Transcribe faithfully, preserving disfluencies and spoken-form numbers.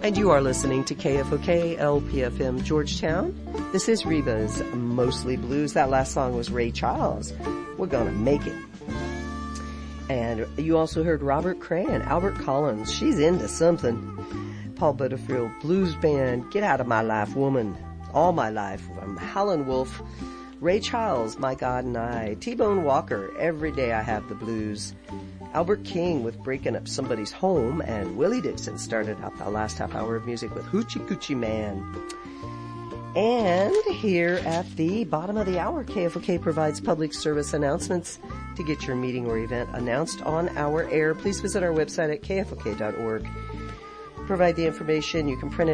And you are listening to K F O K L P F M Georgetown. This is Reba's Mostly Blues. That last song was Ray Charles. We're gonna make it. And you also heard Robert Cray and Albert Collins. She's into something. Paul Butterfield Blues Band, Get Out of My Life Woman, All My Life, from Howlin' Wolf. Ray Charles, My God and I. T-Bone Walker, Every Day I Have the Blues. Albert King with Breaking Up Somebody's Home, and Willie Dixon started out the last half hour of music with Hoochie Coochie Man. And here at the bottom of the hour, K F O K provides public service announcements. To get your meeting or event announced on our air, please visit our website at K F O K dot org. Provide the information. You can print it